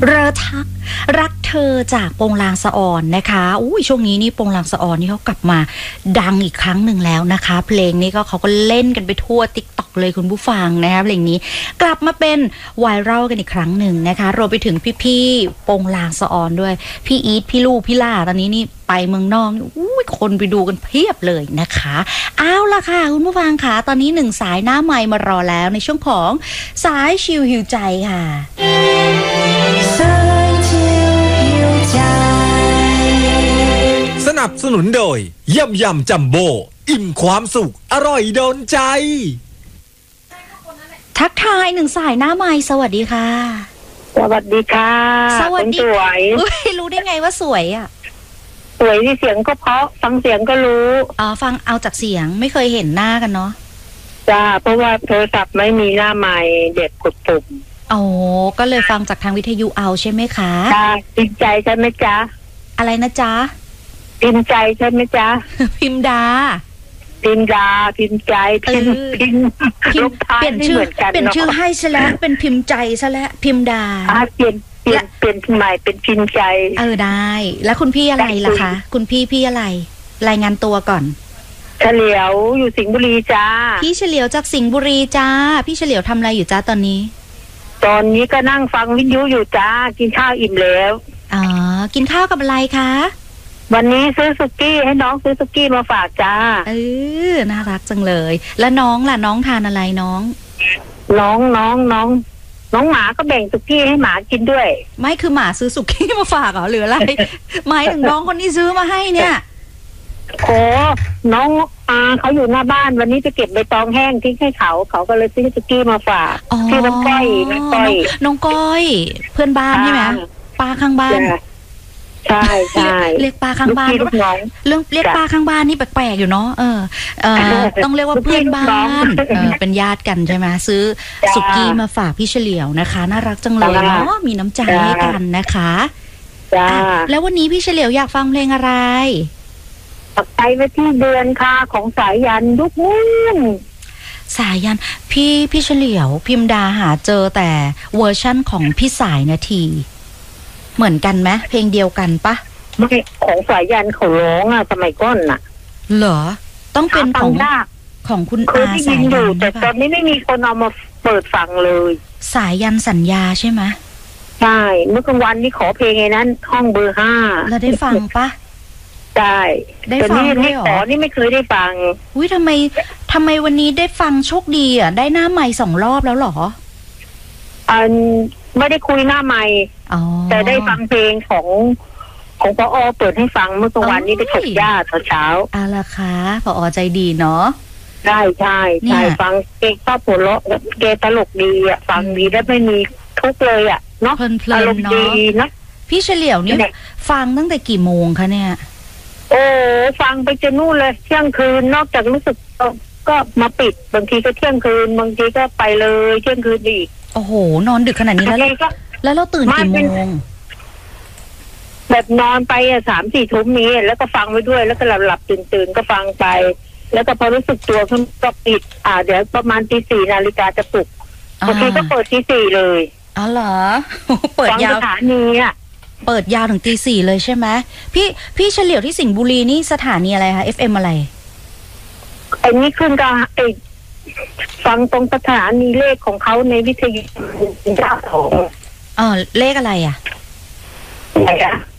เรอทักรักเธอจากโปงลางสะออนนะคะอุ้ยช่วงนี้นี่โปงลางสะออนนี่เขากลับมาดังอีกครั้งหนึ่งแล้วนะคะเพลงนี้ก็เขาก็เล่นกันไปทั่ว TikTok เลยคุณผู้ฟังนะคะเพลงนี้กลับมาเป็นไวรัลกันอีกครั้งหนึ่งนะคะรวมไปถึงพี่ๆโปงลางสะออนด้วยพี่อีทพี่ลูกพี่ล่าตอนนี้นี่ไปเมืองนอกอุ้ยคนไปดูกันเพียบเลยนะคะเอาล่ะค่ะคุณผู้ฟังค่ะตอนนี้หนึ่งสายหน้าไมค์มารอแล้วในช่วงของสายชิลหิวใจค่ะสนับสนุนโดยยำจัมโบ้อิ่มความสุขอร่อยโดนใจทักทายหนึ่งสายหน้าไมค์สวัสดีค่ะสวัสดีค่ะสวัสดีสวยรู้ได้ไงว่าสวยอ่ะสวยที่เสียงก็เพราะฟังเสียงก็รู้ฟังเอาจากเสียงไม่เคยเห็นหน้ากันเนาะจ้าเพราะว่าโทรศัพท์ไม่มีหน้าไมค์เด็กกดปุ่มก็เลยฟังจากทางวิทยุเอาใช่ไหมคะค่ะพิมพ์ใจใช่ไหมจ๊ะอะไรนะจ๊ะพิมพ์ใจใช่ไหมจ๊ะพิมพ์ดาพิมพ์ใจพิมพ์เปลี่ยนชื่อให้ซะแล้วเป็นพิมพ์ใจซะแล้วพิมพ์ดาเปลี่ยนใหม่เป็นพิมพ์ใจได้แล้วคุณพี่อะไรล่ะคะคุณพี่อะไรรายงานตัวก่อนเฉลียวอยู่สิงห์บุรีจ้าพี่เฉลียวจากสิงห์บุรีจ้าพี่เฉลียวทำอะไรอยู่จ้าตอนนี้ก็นั่งฟังวิทยุอยู่จ้ากินข้าวอิ่มแล้วกินข้าวกับอะไรคะวันนี้ซื้อสุกี้ให้น้องซื้อสุกี้มาฝากจ้าน่ารักจังเลยแล้วน้องล่ะน้องทานอะไรน้องหมาก็แบ่งสุกี้ให้หมากินด้วยไม่คือหมาซื้อสุกี้มาฝากเหรอหรืออะไร หมายถึงน้องคนที่ซื้อมาให้เนี่ยโอ้น้องเขาอยู่หน้าบ้านวันนี้จะเก็บใบตองแห้งทิ้งให้เขาก็เลยซื้อสุกี้มาฝากที่น้องก้อยน้องก้อยเพื่อนบ้านใช่ไหมป้าข้างบ้านใช่เรียกป้าข้างบ้านเรื่องเรียกป้าข้างบ้านนี่แปลกๆอยู่เนาะต้องเรียกว่าเพื่อนบ้านเป็นญาติกันใช่ไหมซื้อสุกี้มาฝากพี่เฉลียวนะคะน่ารักจังเลยเนาะมีน้ำใจให้กันนะคะแล้ววันนี้พี่เฉลียวอยากฟังเพลงอะไรไปที่เดือนค่ะของสายยันยุคนู้นสายยันพี่เฉลียวพิมดาหาเจอแต่เวอร์ชั่นของพี่สายนาทีเหมือนกันไหมเพลงเดียวกันปะไม่ของสายยันเขาร้องสมัยก่อนน่ะเหรอต้องเป็นของคุณอาสายยันแต่ตอนนี้ไม่มีคนเอามาเปิดฟังเลยสายยันสัญญาใช่ไหมใช่เมื่อกลางวันนี่ขอเพลงไอ้นั้นห้องเบอร์ 5 แล้วได้ฟังปะได้ฟังด้วยหรอนี่ไม่เคยได้ฟังอุ้ยทำไมวันนี้ได้ฟังโชคดีได้หน้าใหม่2 รอบแล้วหรอไม่ได้คุยหน้าใหม่แต่ได้ฟังเพลงของปอ.เปิดให้ฟังเมื่อกลางวันนี้ไปถกหญ้าตอนเช้าล่ะคะปอ.ใจดีเนาะใช่ฟังเก่งชอบหัวเราะแกตลกดีฟังดีแล้วไม่มีทุกเลยเนาะอารมณ์ดีนะพี่เฉลียวนี่ฟังตั้งแต่กี่โมงคะเนี่ยฟังไปจนนู่นเลยเที่ยงคืนนอกจากรู้สึกก็มาปิดบางทีก็เที่ยงคืนบางทีก็ไปเลยเที่ยงคืนอีกโอ้โหนอนดึกขนาดนี้แล้วเราตื่นกี่โมงแบบนอนไป3-4 ทุ่มนี้แล้วก็ฟังไปด้วยแล้วก็หลับตื่นก็ฟังไปแล้วก็พอรู้สึกตัวก็ปิดเดี๋ยวประมาณตี 4 นาฬิกาจะปลุกบางทีก็เปิดตี 4เลยเหรอเปิดยาวสถานีเปิดยาวถึงตี 4เลยใช่ไหมพี่เฉลียวที่สิงห์บุรีนี่สถานีอะไรคะ FM อะไรไอ้นี่ขึ้นก็ฟังตรงสถานีเลขของเขาในวิทยุ92 เลขอะไรไหน